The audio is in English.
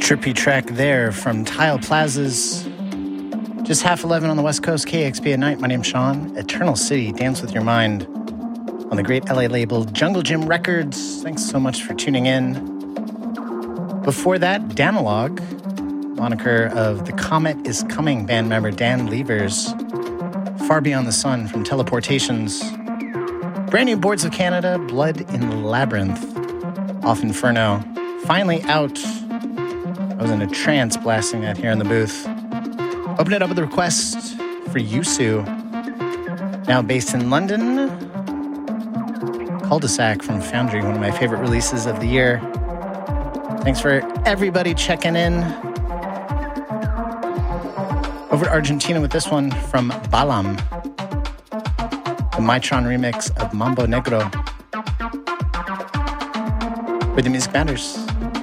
Trippy track there from Tile Plazas. Just half 11 on the West Coast, KXP at night. My name's Sean. Eternal City, Dance With Your Mind on the great LA label Jungle Gym Records. Thanks so much for tuning in. Before that, Danalog, moniker of the Comet Is Coming band member Dan Levers. Far Beyond the Sun from Teleportations. Brand new Boards of Canada, Blood in the Labyrinth off Inferno. Finally out. I was in a trance blasting that here in the booth. Open it up with a request for Yusu. Now based in London. Cul-de-sac from Foundry, one of my favorite releases of the year. Thanks for everybody checking in. Over to Argentina with this one from Balam. The Mitron remix of Mambo Negro. Where the music matters.